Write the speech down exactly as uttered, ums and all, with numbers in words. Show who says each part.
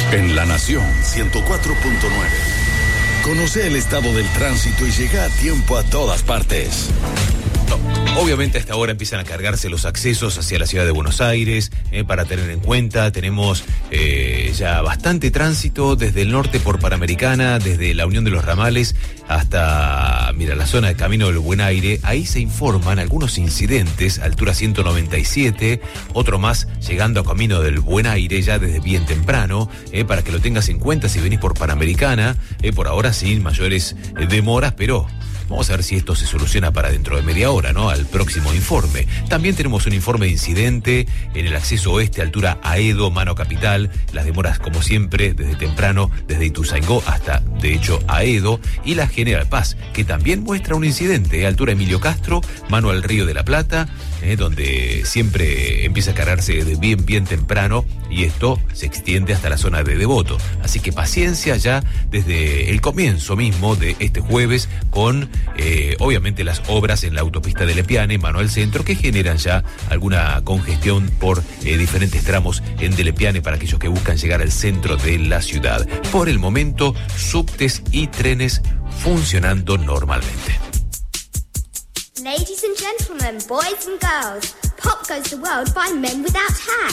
Speaker 1: En La Nación ciento cuatro punto nueve. Conoce el estado del tránsito y llega a tiempo a todas partes.
Speaker 2: Obviamente a esta hora empiezan a cargarse los accesos hacia la ciudad de Buenos Aires, eh, para tener en cuenta, tenemos eh, ya bastante tránsito desde el norte por Panamericana, desde la Unión de los Ramales hasta, mira, la zona de Camino del Buen Aire. Ahí se informan algunos incidentes, altura ciento noventa y siete, otro más llegando a Camino del Buen Aire ya desde bien temprano, eh, para que lo tengas en cuenta si venís por Panamericana, eh, por ahora sin mayores eh, demoras, pero vamos a ver si esto se soluciona para dentro de media hora, ¿no? Al próximo informe. También tenemos un informe de incidente en el acceso oeste, altura Aedo, Mano Capital. Las demoras, como siempre, desde temprano, desde Ituzaingó hasta, de hecho, Aedo. Y la General Paz, que también muestra un incidente, altura Emilio Castro, mano al Río de la Plata, eh, donde siempre empieza a cargarse de bien, bien temprano. Y esto se extiende hasta la zona de Devoto. Así que paciencia ya desde el comienzo mismo de este jueves con, eh, obviamente, las obras en la autopista de Lepiane, mano al centro, que generan ya alguna congestión por eh, diferentes tramos en de Lepiane para aquellos que buscan llegar al centro de la ciudad. Por el momento, subtes y trenes funcionando normalmente.
Speaker 3: Ladies and gentlemen, boys and girls, pop goes the world by Men Without Hats.